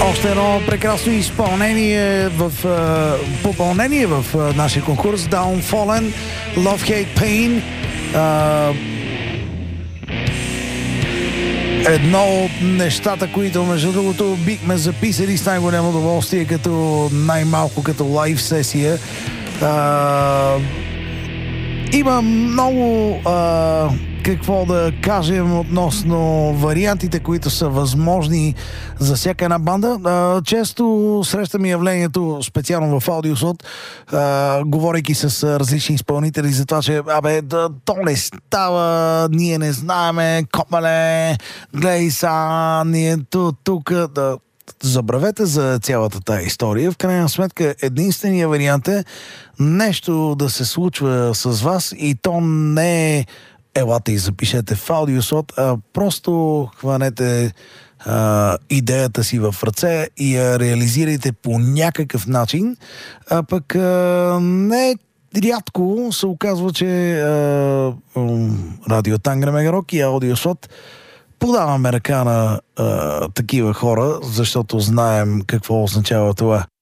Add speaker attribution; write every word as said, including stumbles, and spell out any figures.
Speaker 1: Още едно прекрасно изпълнение в uh, попълнение в uh, нашия конкурс. Down Fallen, Love Hate Pain. Uh, едно от нещата, които между другото бихме записали с най-голямо удоволствие, като най-малко като лайв сесия. Uh, има много uh, какво да кажем относно вариантите, които са възможни за всяка една банда. А, често срещаме явлението, специално в аудиосот, говорейки с различни изпълнители за това, че абе, да, то не става, ние не знаеме, копале, гледай са, ние тук, да. Забравете за цялата тая история. В крайна сметка, единственият вариант е нещо да се случва с вас и то не е елате и запишете в аудиосот, а просто хванете а, идеята си в ръце и я реализирайте по някакъв начин, а пък а, не рядко се оказва, че а, Радио Тангра Мегарок и аудиосот подаваме ръка на а, такива хора, защото знаем какво означава това.